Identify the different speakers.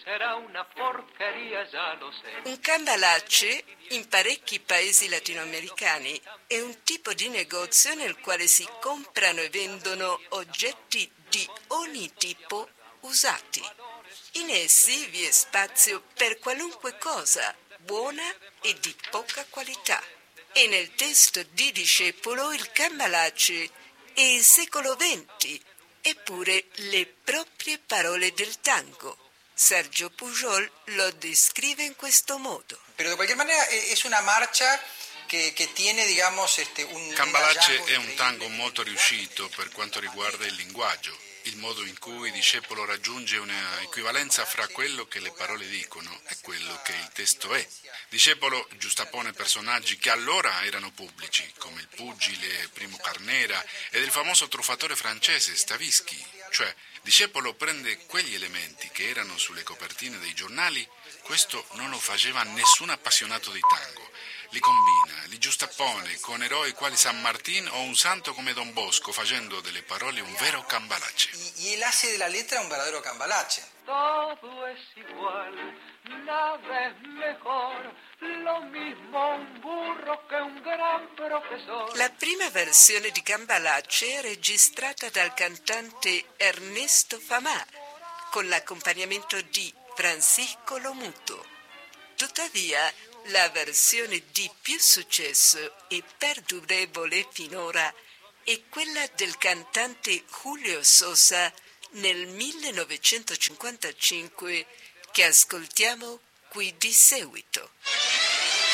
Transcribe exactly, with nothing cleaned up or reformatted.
Speaker 1: Sarà una porcheria, già lo sai.
Speaker 2: Un cambalache, in parecchi paesi latinoamericani, è un tipo di negozio nel quale si comprano e vendono oggetti di ogni tipo usati. In essi vi è spazio per qualunque cosa, buona e di poca qualità. E nel testo di Discepolo il cambalache è il secolo venti, eppure le proprie parole del tango. Sergio Pujol lo descrive in questo modo.
Speaker 3: Pero de cualquier manera es una marcha che, che tiene, digamos, este, un...
Speaker 4: Cambalache è un tango molto riuscito per quanto riguarda il linguaggio, il modo in cui Discepolo raggiunge una equivalenza fra quello che le parole dicono e quello che il testo è. Discepolo giustapone personaggi che allora erano pubblici, come il pugile Primo Carnera ed il famoso truffatore francese Stavisky, cioè Discepolo prende quegli elementi che erano sulle copertine dei giornali, questo non lo faceva nessun appassionato di tango, li combina, li giustappone con eroi quali San Martín o un santo come Don Bosco, facendo delle parole un vero cambalache.
Speaker 3: Y, y él hace de la letra un verdadero cambalache.
Speaker 1: Todo es igual, nada es mejor, lo mismo un burro che un gran profesor.
Speaker 2: La prima versione di Cambalache è registrata dal cantante Ernesto Famà, con l'accompagnamento di Francisco Lomuto. Tuttavia, la versione di più successo e perdurevole finora è quella del cantante Julio Sosa nel millenovecentocinquantacinque, che ascoltiamo qui di seguito.